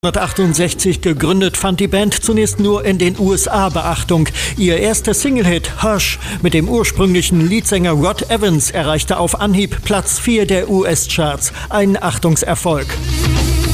1968 gegründet, fand die Band zunächst nur in den USA Beachtung. Ihr erster Single-Hit Hush mit dem ursprünglichen Leadsänger Rod Evans erreichte auf Anhieb Platz 4 der US-Charts. Ein Achtungserfolg.